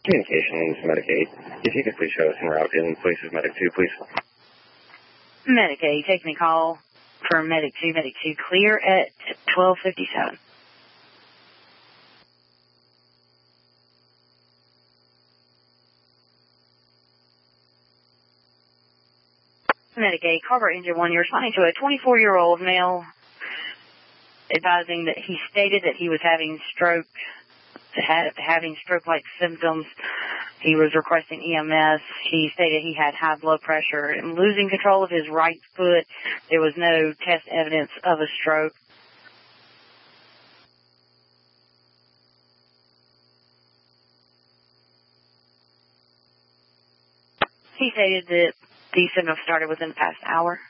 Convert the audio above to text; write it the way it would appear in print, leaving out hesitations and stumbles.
Communications, Medicaid. If you could please show us en route in places Medic 2, please. Medicaid, taking a call for Medic 2, clear at 12:57. Medicaid, Carver Engine 1, you're responding to a 24-year-old male advising that he stated that he was having stroke-like symptoms. He was requesting EMS. He stated he had high blood pressure and losing control of his right foot. There was no test evidence of a stroke. He stated that these symptoms started within the past hour.